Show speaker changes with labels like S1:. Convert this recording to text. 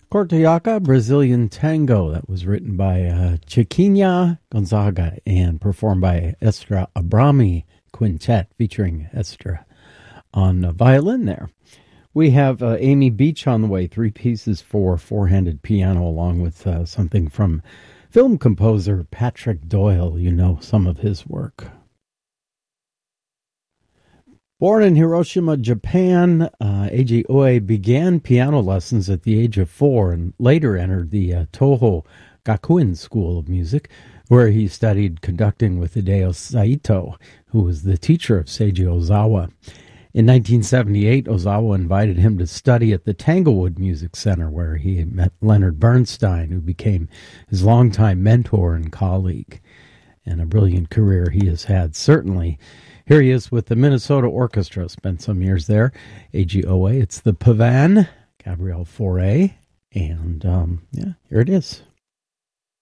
S1: Corteaca, Brazilian Tango. That was written by Chiquinha Gonzaga and performed by Esther Abrami Quintet, featuring Esther on violin there. We have Amy Beach on the way, three pieces for four-handed piano, along with something from film composer Patrick Doyle. You know some of his work. Born in Hiroshima, Japan, Eiji Oe began piano lessons at the age of 4 and later entered the Toho Gakuen School of Music, where he studied conducting with Hideo Saito, who was the teacher of Seiji Ozawa. In 1978, Ozawa invited him to study at the Tanglewood Music Center, where he met Leonard Bernstein, who became his longtime mentor and colleague. And a brilliant career he has had, certainly. Here he is with the Minnesota Orchestra, spent some years there. Eiji Oe, it's the Pavan, Gabriel Fauré, and here it is.